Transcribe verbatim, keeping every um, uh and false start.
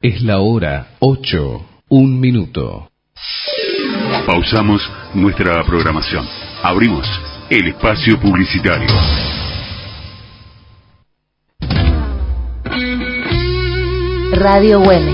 Es la hora ocho, un minuto. Pausamos nuestra programación. Abrimos el espacio publicitario. Radio Güemes,